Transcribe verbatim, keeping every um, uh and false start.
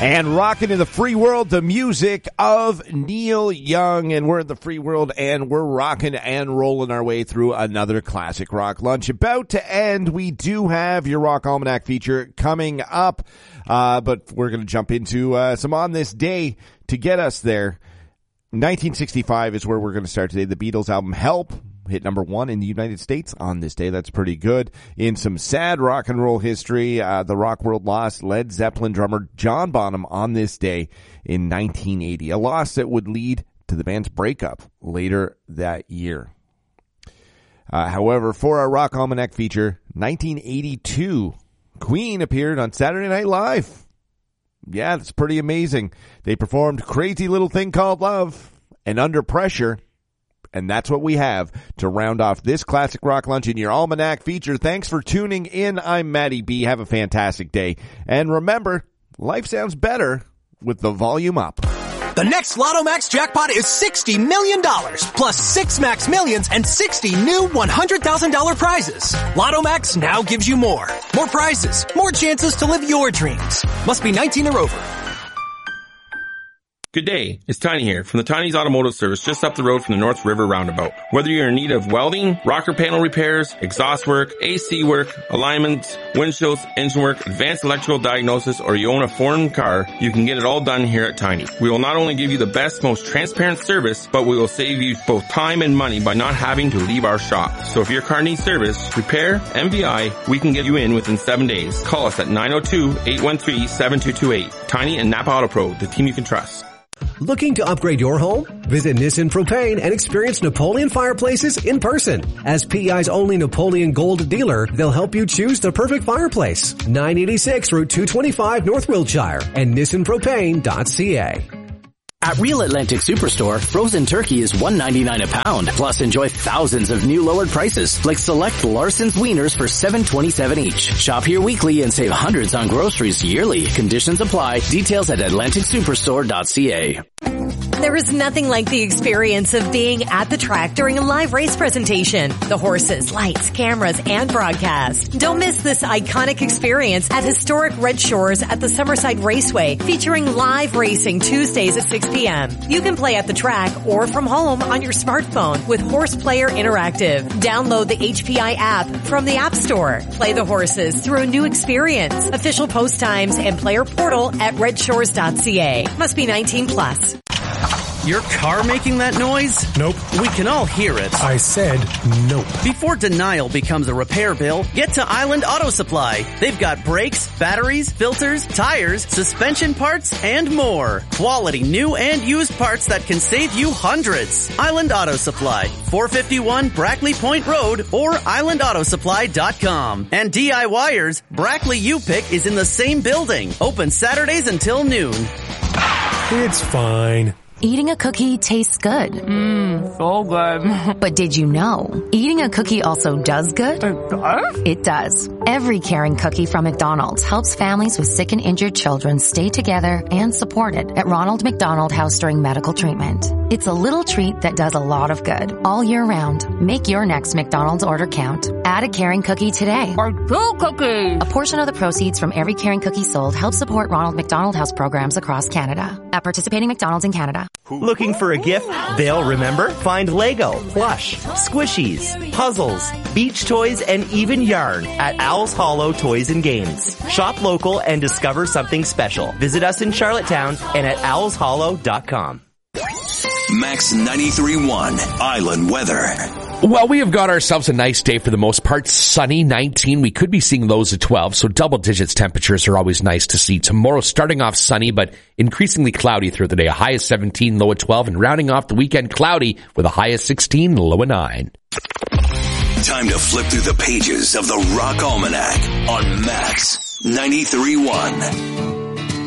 And rocking in the free world, the music of Neil Young. And we're in the free world, and we're rocking and rolling our way through another classic rock lunch. About to end, we do have your Rock Almanac feature coming up. Uh, but we're going to jump into uh, some On This Day to get us there. nineteen sixty-five is where we're going to start today. The Beatles album Help hit number one in the United States on this day. That's pretty good. In some sad rock and roll history, uh, the rock world lost Led Zeppelin drummer John Bonham on this day in nineteen eighty, a loss that would lead to the band's breakup later that year. Uh, however, for our Rock Almanac feature, nineteen eighty-two, Queen appeared on Saturday Night Live. Yeah, that's pretty amazing. They performed Crazy Little Thing Called Love and Under Pressure. And that's what we have to round off this classic rock lunch in your Almanac feature. Thanks for tuning in. I'm Matty B. Have a fantastic day. And remember, life sounds better with the volume up. The next Lotto Max jackpot is sixty million dollars, plus six Max Millions and sixty new one hundred thousand dollars prizes. Lotto Max now gives you more. More prizes, more chances to live your dreams. Must be nineteen or over. Good day, it's Tiny here from the Tiny's Automotive Service just up the road from the North River Roundabout. Whether you're in need of welding, rocker panel repairs, exhaust work, A C work, alignments, windshields, engine work, advanced electrical diagnosis, or you own a foreign car, you can get it all done here at Tiny. We will not only give you the best, most transparent service, but we will save you both time and money by not having to leave our shop. So if your car needs service, repair, M V I, we can get you in within seven days. Call us at nine oh two, eight one three, seven two two eight. Tiny and Napa Auto Pro, the team you can trust. Looking to upgrade your home? Visit Nissan Propane and experience Napoleon fireplaces in person. As P I's only Napoleon Gold dealer, they'll help you choose the perfect fireplace. nine eighty-six Route two twenty-five North Wiltshire and nissan propane dot c a. At Real Atlantic Superstore, frozen turkey is one ninety-nine a pound. Plus, enjoy thousands of new lowered prices, like select Larson's Wieners for seven twenty-seven each. Shop here weekly and save hundreds on groceries yearly. Conditions apply. Details at atlantic superstore dot c a. There is nothing like the experience of being at the track during a live race presentation. The horses, lights, cameras, and broadcast. Don't miss this iconic experience at historic Red Shores at the Summerside Raceway, featuring live racing Tuesdays at six p.m. You can play at the track or from home on your smartphone with Horse Player Interactive. Download the H P I app from the App Store. Play the horses through a new experience. Official post times and player portal at red shores dot c a. Must be nineteen plus. Your car making that noise? Nope. We can all hear it. I said nope. Before denial becomes a repair bill, get to Island Auto Supply. They've got brakes, batteries, filters, tires, suspension parts, and more. Quality new and used parts that can save you hundreds. Island Auto Supply, four fifty-one Brackley Point Road or island auto supply dot com. And DIYers, Brackley U-Pick is in the same building. Open Saturdays until noon. It's fine. Eating a cookie tastes good. Mmm, so good. But did you know, eating a cookie also does good? It does? It does. Every caring cookie from McDonald's helps families with sick and injured children stay together and supported at Ronald McDonald House during medical treatment. It's a little treat that does a lot of good all year round. Make your next McDonald's order count. Add a caring cookie today. Or two cookies. A portion of the proceeds from every caring cookie sold helps support Ronald McDonald House programs across Canada. At participating McDonald's in Canada. Looking for a gift they'll remember? Find Lego, plush, squishies, puzzles, beach toys, and even yarn at Owl's Hollow Toys and Games. Shop local and discover something special. Visit us in Charlottetown and at owls hollow dot com. Max ninety-three point one Island Weather. Well, we have got ourselves a nice day for the most part. Sunny, nineteen. We could be seeing lows at twelve, so double digits temperatures are always nice to see. Tomorrow starting off sunny, but increasingly cloudy through the day. A high of seventeen, low at twelve, and rounding off the weekend cloudy with a high of sixteen, low of nine. Time to flip through the pages of the Rock Almanac on Max ninety-three point one.